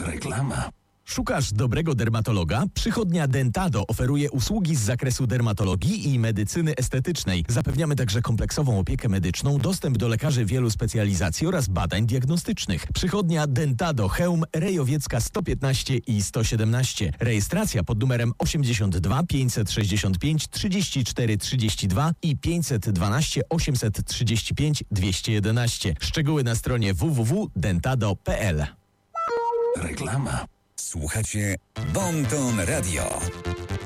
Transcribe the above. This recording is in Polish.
Reklama. Szukasz dobrego dermatologa? Przychodnia Dentado oferuje usługi z zakresu dermatologii i medycyny estetycznej. Zapewniamy także kompleksową opiekę medyczną, dostęp do lekarzy wielu specjalizacji oraz badań diagnostycznych. Przychodnia Dentado, Chełm, Rejowiecka 115 i 117. Rejestracja pod numerem 82 565 34 32 i 512 835 211. Szczegóły na stronie www.dentado.pl. Reklama. Słuchacie Bon Ton Radio.